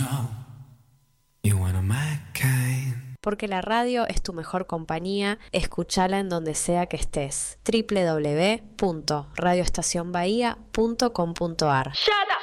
Porque la radio es tu mejor compañía, escúchala en donde sea que estés. www.radioestacionbahía.com.ar. Shut up.